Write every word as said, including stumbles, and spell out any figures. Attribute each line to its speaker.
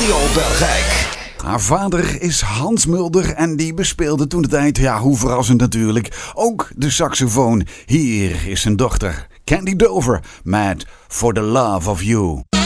Speaker 1: Radio Belgijk.
Speaker 2: Haar vader is Hans Mulder en die bespeelde toen de tijd, ja hoe verrassend natuurlijk, ook de saxofoon. Hier is zijn dochter Candy Dover met For the Love of You.